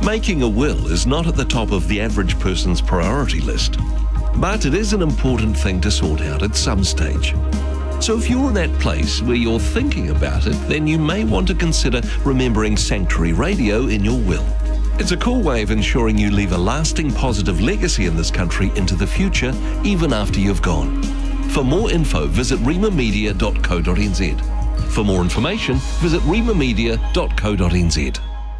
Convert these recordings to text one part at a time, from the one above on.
Making a will is not at the top of the average person's priority list, but it is an important thing to sort out at some stage. So if you're in that place where you're thinking about it, then you may want to consider remembering Sanctuary Radio in your will. It's a cool way of ensuring you leave a lasting positive legacy in this country into the future, even after you've gone. For more info, visit rimamedia.co.nz. For more information, visit rimamedia.co.nz.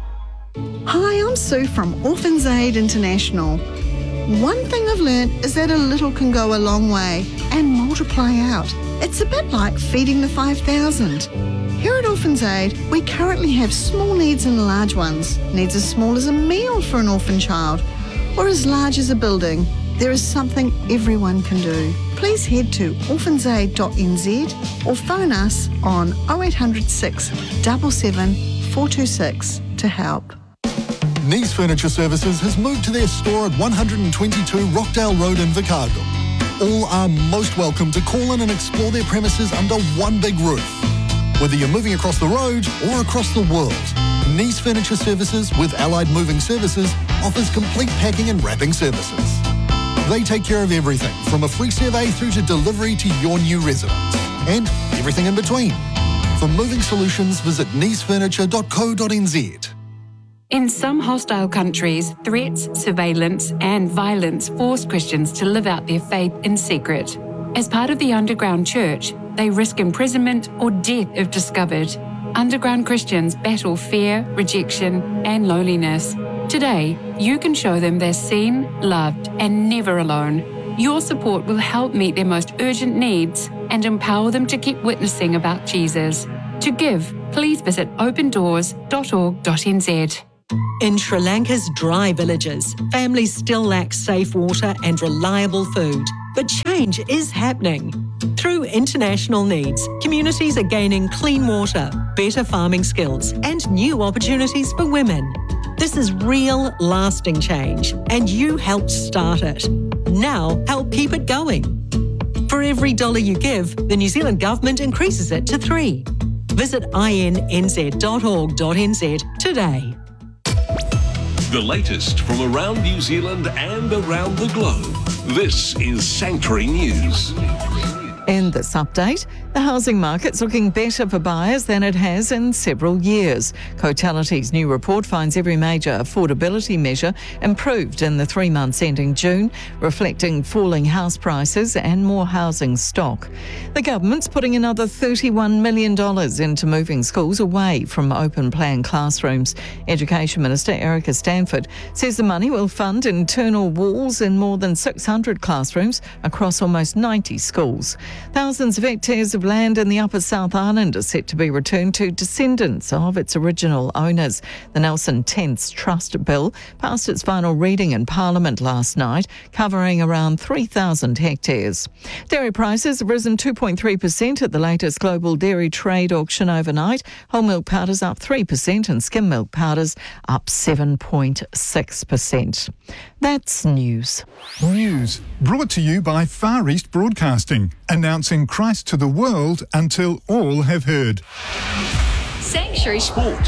Hi, I'm Sue from Orphans Aid International. One thing I've learnt is that a little can go a long way and multiply out. It's a bit like feeding the 5,000. Here at Orphans Aid, we currently have small needs and large ones. Needs as small as a meal for an orphan child, or as large as a building. There is something everyone can do. Please head to orphansaid.nz or phone us on 0800 677 426 to help. Nice Furniture Services has moved to their store at 122 Rockdale Road in Invercargill. All are most welcome to call in and explore their premises under one big roof. Whether you're moving across the road or across the world, Nice Furniture Services with Allied Moving Services offers complete packing and wrapping services. They take care of everything from a free survey through to delivery to your new residence and everything in between. For moving solutions, visit nicefurniture.co.nz. In some hostile countries, threats, surveillance and violence force Christians to live out their faith in secret. As part of the underground church, they risk imprisonment or death if discovered. Underground Christians battle fear, rejection and loneliness. Today, you can show them they're seen, loved and never alone. Your support will help meet their most urgent needs and empower them to keep witnessing about Jesus. To give, please visit opendoors.org.nz. In Sri Lanka's dry villages, families still lack safe water and reliable food. But change is happening. Through international needs, communities are gaining clean water, better farming skills, and new opportunities for women. This is real, lasting change, and you helped start it. Now, help keep it going. For every dollar you give, the New Zealand Government increases it to 3. Visit innz.org.nz today. The latest from around New Zealand and around the globe. This is Sanctuary News. In this update, the housing market's looking better for buyers than it has in several years. Cotality's new report finds every major affordability measure improved in the 3 months ending June, reflecting falling house prices and more housing stock. The government's putting another $31 million into moving schools away from open plan classrooms. Education Minister Erica Stanford says the money will fund internal walls in more than 600 classrooms across almost 90 schools. Thousands of hectares of land in the Upper South Island are set to be returned to descendants of its original owners. The Nelson Tents Trust Bill passed its final reading in Parliament last night, covering around 3,000 hectares. Dairy prices have risen 2.3% at the latest global dairy trade auction overnight. Whole milk powders up 3% and skim milk powders up 7.6%. That's news. News brought to you by Far East Broadcasting, announcing Christ to the world until all have heard. Sanctuary Sport.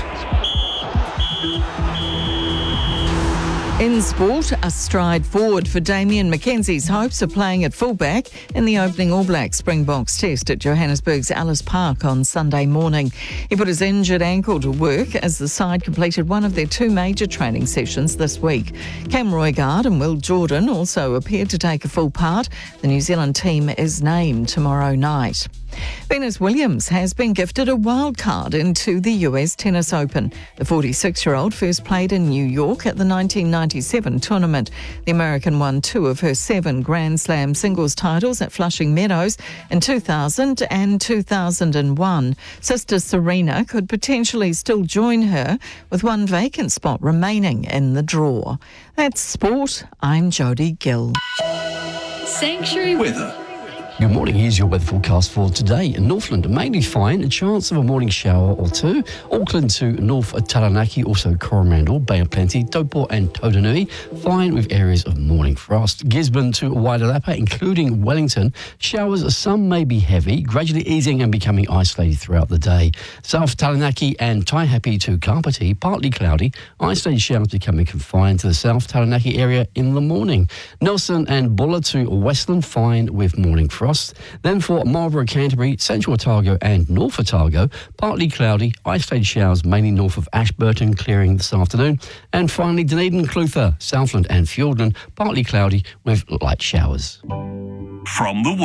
In sport, a stride forward for Damien McKenzie's hopes of playing at fullback in the opening All Blacks Springboks test at Johannesburg's Ellis Park on Sunday morning. He put his injured ankle to work as the side completed one of their 2 major training sessions this week. Cam Roigard and Will Jordan also appeared to take a full part. The New Zealand team is named tomorrow night. Venus Williams has been gifted a wild card into the US Tennis Open. The 46-year-old first played in New York at the 1997 tournament. The American won 2 of her 7 Grand Slam singles titles at Flushing Meadows in 2000 and 2001. Sister Serena could potentially still join her, with 1 vacant spot remaining in the draw. That's sport. I'm Jodie Gill. Sanctuary Weather. Good morning, here's your weather forecast for today. In Northland, mainly fine, a chance of a morning shower or two. Auckland to North Taranaki, also Coromandel, Bay of Plenty, Taupo and Tauranga, fine with areas of morning frost. Gisborne to Wairarapa, including Wellington, showers, some may be heavy, gradually easing and becoming isolated throughout the day. South Taranaki and Taihape to Kapiti, partly cloudy, isolated showers becoming confined to the South Taranaki area in the morning. Nelson and Bulla to Westland, fine with morning frost. Then for Marlborough, Canterbury, Central Otago and North Otago, partly cloudy, isolated showers mainly north of Ashburton, clearing this afternoon. And finally, Dunedin, Clutha, Southland and Fiordland, partly cloudy with light showers. From the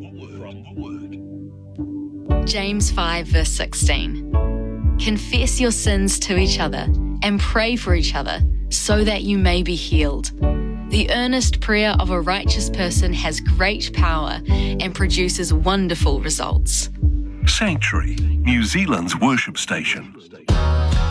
Word. James 5 verse 16. Confess your sins to each other and pray for each other so that you may be healed. The earnest prayer of a righteous person has great power and produces wonderful results. Sanctuary, New Zealand's worship station.